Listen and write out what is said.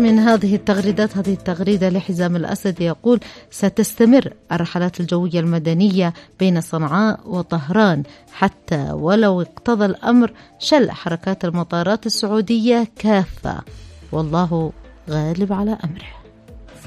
من هذه التغريدة لحزام الأسد يقول: ستستمر الرحلات الجوية المدنية بين صنعاء وطهران حتى ولو اقتضى الأمر شل حركات المطارات السعودية كافة، والله غالب على أمره.